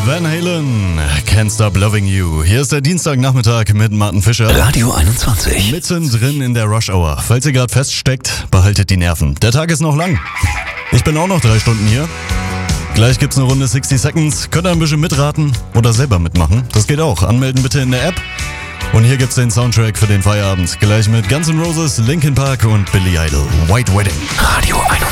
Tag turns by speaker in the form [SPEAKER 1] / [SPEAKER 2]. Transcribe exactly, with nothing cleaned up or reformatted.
[SPEAKER 1] Van Halen, Can't Stop Loving You. Hier ist der Dienstagnachmittag mit Martin Fischer.
[SPEAKER 2] Radio einundzwanzig.
[SPEAKER 1] Mittendrin in der Rush Hour. Falls ihr gerade feststeckt, behaltet die Nerven. Der Tag ist noch lang. Ich bin auch noch drei Stunden hier. Gleich gibt's eine Runde sixty Seconds. Könnt ihr ein bisschen mitraten oder selber mitmachen. Das geht auch. Anmelden bitte in der App. Und hier gibt's den Soundtrack für den Feierabend. Gleich mit Guns N' Roses, Linkin Park und Billy Idol. White Wedding.
[SPEAKER 2] Radio einundzwanzig.